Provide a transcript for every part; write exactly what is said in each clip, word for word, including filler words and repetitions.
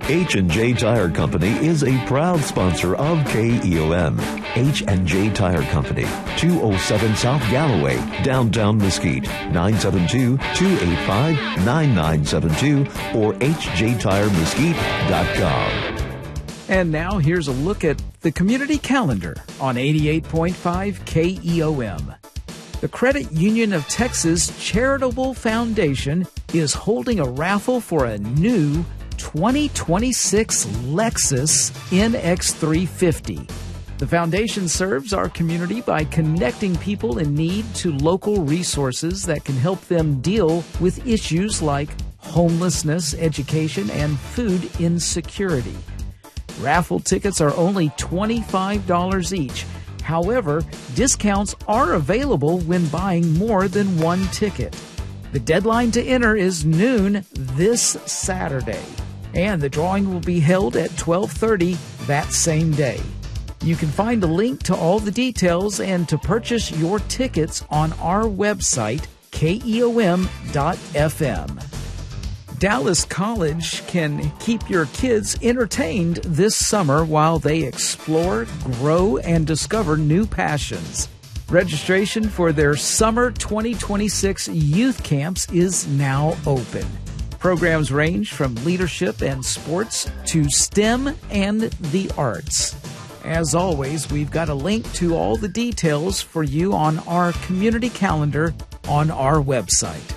H and J Tire Company is a proud sponsor of K E O M. H and J Tire Company, two oh seven South Galloway, downtown Mesquite, nine seven two, two eight five, nine nine seven two or h j tire mesquite dot com. And now here's a look at the community calendar on eighty-eight point five K E O M. The Credit Union of Texas Charitable Foundation is holding a raffle for a new twenty twenty-six Lexus N X three fifty. The foundation serves our community by connecting people in need to local resources that can help them deal with issues like homelessness, education, and food insecurity. Raffle tickets are only twenty-five dollars each. However, discounts are available when buying more than one ticket. The deadline to enter is noon this Saturday, and the drawing will be held at twelve thirty that same day. You can find a link to all the details and to purchase your tickets on our website, K E O M dot F M. Dallas College can keep your kids entertained this summer while they explore, grow, and discover new passions. Registration for their Summer twenty twenty-six youth camps is now open. Programs range from leadership and sports to STEM and the arts. As always, we've got a link to all the details for you on our community calendar on our website.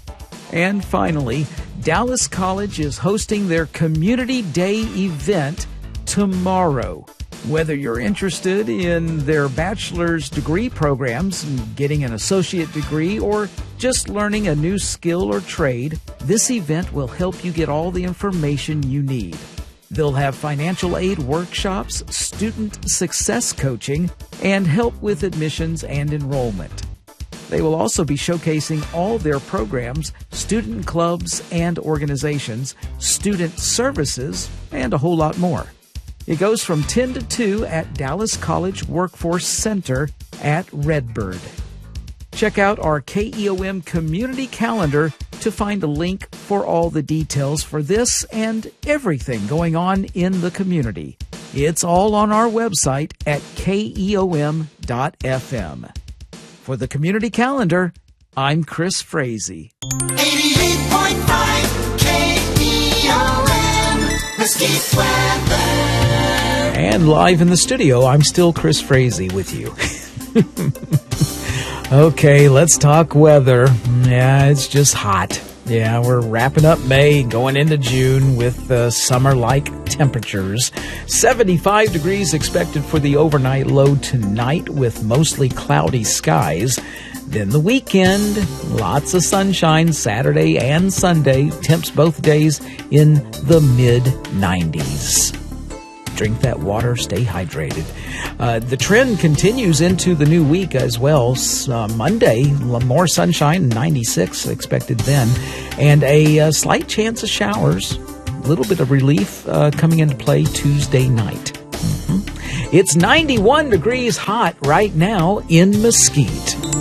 And finally, Dallas College is hosting their Community Day event tomorrow. Whether you're interested in their bachelor's degree programs, getting an associate degree, or just learning a new skill or trade, this event will help you get all the information you need. They'll have financial aid workshops, student success coaching, and help with admissions and enrollment. They will also be showcasing all their programs, student clubs and organizations, student services, and a whole lot more. It goes from ten to two at Dallas College Workforce Center at Redbird. Check out our K E O M community calendar to find a link for all the details for this and everything going on in the community. It's all on our website at K E O M dot F M. For the community calendar, I'm Chris Frazee. eighty-eight point five K E O M, Mesquite weather. And live in the studio, I'm still Chris Frazee with you. Okay, let's talk weather. Yeah, it's just hot. Yeah, we're wrapping up May, going into June with uh, summer-like temperatures. seventy-five degrees expected for the overnight low tonight with mostly cloudy skies. Then the weekend, lots of sunshine Saturday and Sunday. Temps both days in the mid nineties. Drink that water, stay hydrated. Uh, the trend continues into the new week as well. Uh, Monday, more sunshine, ninety-six expected then, and a uh, slight chance of showers. A little bit of relief uh, coming into play Tuesday night. Mm-hmm. It's ninety-one degrees hot right now in Mesquite.